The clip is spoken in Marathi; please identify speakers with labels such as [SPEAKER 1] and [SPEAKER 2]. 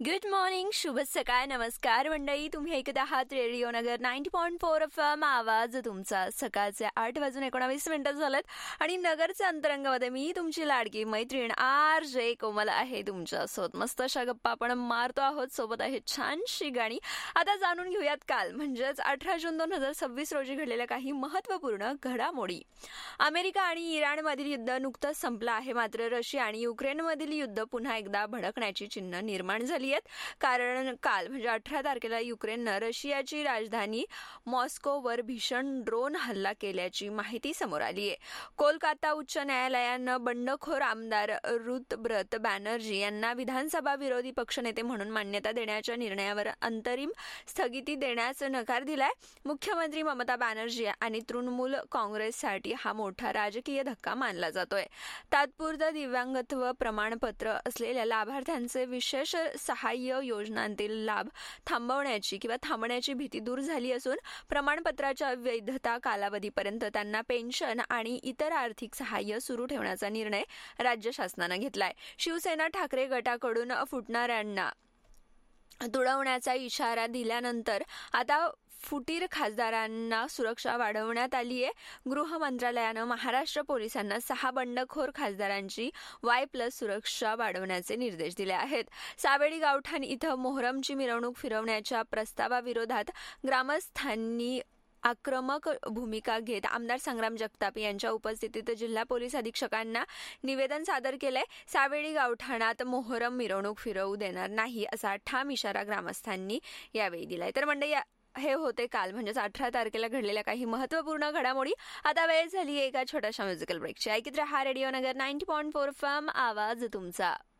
[SPEAKER 1] गुड मॉर्निंग, शुभ सकाळ, नमस्कार मंडळी. तुम्ही ऐकत आहात रेडिओ नगर 90.4 FM. आवाज तुमचा. सकाळचे 8:19 झालेत आणि नगरच्या अंतरंगामध्ये मी तुमची लाडकी मैत्रीण RJ कोमल आहे तुमच्यासोबत. मस्त अशा गप्पा आपण मारतो आहोत. सोबत आहे छानशी गाणी. आता जाणून घेऊयात काल म्हणजेच 18 जून 2026 रोजी घडलेल्या काही महत्त्वपूर्ण घडामोडी. अमेरिका आणि इराणमधील युद्ध नुकतंच संपलं आहे, मात्र रशिया आणि युक्रेनमधील युद्ध पुन्हा एकदा भडकण्याची चिन्ह निर्माण झाली. कारण काल म्हणजे 18 तारखेला युक्रेननं रशियाची राजधानी मॉस्कोवर भीषण ड्रोन हल्ला केल्याची माहिती समोर आली आहे. कोलकाता उच्च न्यायालयानं बंडखोर आमदार ऋतब्रत बॅनर्जी यांना विधानसभा विरोधी पक्षनेते म्हणून मान्यता देण्याच्या निर्णयावर अंतरिम स्थगिती देण्यास नकार दिलाय. मुख्यमंत्री ममता बॅनर्जी आणि तृणमूल काँग्रेससाठी हा मोठा राजकीय धक्का मानला जातोय. तात्पुरतं दिव्यांगत्व प्रमाणपत्र असलेल्या लाभार्थ्यांचे विशेष सहाय्य योजनांतील लाभ थांबण्याची भीती दूर झाली असून प्रमाणपत्राच्या वैधता कालावधीपर्यंत त्यांना पेन्शन आणि इतर आर्थिक सहाय्य सुरू ठेवण्याचा निर्णय राज्य शासनानं घेतलाय. शिवसेना ठाकरे गटाकडून फुटणाऱ्यांना तुडवण्याचा इशारा दिल्यानंतर आता फुटीर खासदारांना सुरक्षा वाढवण्यात आली आहे. गृह मंत्रालयानं महाराष्ट्र पोलिसांना 6 बंडखोर खासदारांची Y+ सुरक्षा वाढवण्याचे निर्देश दिले आहेत. सावेडी गावठाण इथं मोहरमची मिरवणूक फिरवण्याच्या प्रस्तावाविरोधात ग्रामस्थांनी आक्रमक भूमिका घेत आमदार संग्राम जगताप यांच्या उपस्थितीत जिल्हा पोलीस अधीक्षकांना निवेदन सादर केलंय. सावेडी गावठाणात मोहरम मिरवणूक फिरवू देणार नाही असा ठाम इशारा ग्रामस्थांनी यावेळी दिलाय. तर मंडळी, हे होते काल म्हणजेच 18 तारखेला घडलेल्या काही महत्त्वपूर्ण घडामोडी. आता वेळ झाली एका छोट्याशा म्युझिकल ब्रेकची. ऐकत रहा रेडिओ नगर 90.4 FM. आवाज तुमचा.